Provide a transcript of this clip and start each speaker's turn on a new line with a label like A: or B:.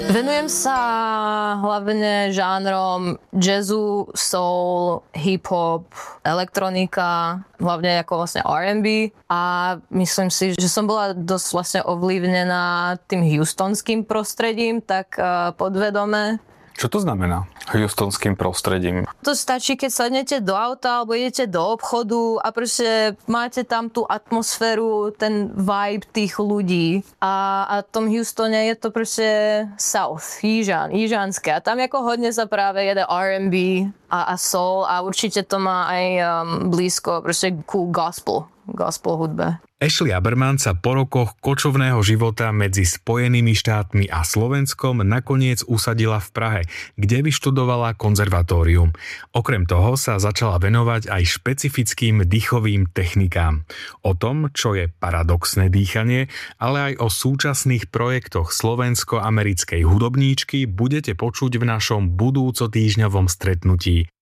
A: Venujem sa hlavne žánrom jazzu, soul, hip-hop, elektronika, hlavne ako vlastne R&B a myslím si, že som bola dosť vlastne ovlivnená tým houstonským prostredím, tak podvedome.
B: Čo to znamená houstonským prostredím?
A: To stačí, keď sadnete do auta alebo idete do obchodu a proste máte tam tú atmosféru, ten vibe tých ľudí. A v tom Houstone je to proste South, Jižanské. A tam ako hodne sa práve jede R&B a soul a určite to má aj blízko proste ku gospel hudbe.
C: Ashley Aberman sa po rokoch kočovného života medzi Spojenými štátmi a Slovenskom nakoniec usadila v Prahe, kde vyštudovala konzervatórium. Okrem toho sa začala venovať aj špecifickým dýchovým technikám. O tom, čo je paradoxné dýchanie, ale aj o súčasných projektoch slovensko-americkej hudobníčky budete počuť v našom budúco týždňovom stretnutí.